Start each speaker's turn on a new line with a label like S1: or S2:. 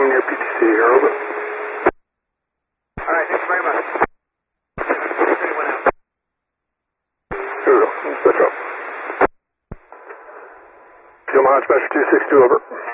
S1: coming to your PTC here, over.
S2: All right, thanks very much. Anyone else?
S1: Here we go. Let's switch up. Fuel mileage measure 262, over.